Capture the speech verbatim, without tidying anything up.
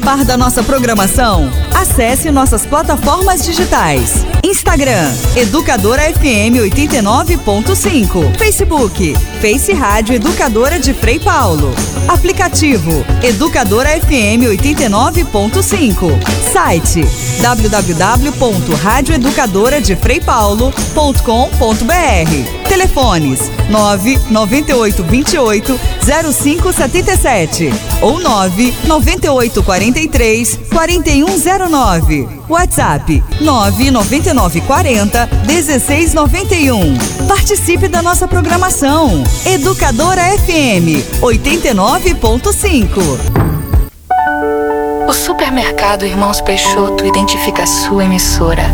Par da nossa programação, acesse nossas plataformas digitais. Instagram, Educadora F M oitenta e nove ponto cinco. Facebook, Face Rádio Educadora de Frei Paulo. Aplicativo, Educadora F M oitenta e nove ponto cinco. Site, w w w ponto rádio educadora de frei paulo ponto com ponto b r. Telefones nove nove oito dois oito zero cinco sete sete ou nove nove oito quatro três quatro um zero nove. WhatsApp nove nove nove quatro zero um seis nove um. Participe da nossa programação. Educadora F M oitenta e nove ponto cinco. O Supermercado Irmãos Peixoto identifica a sua emissora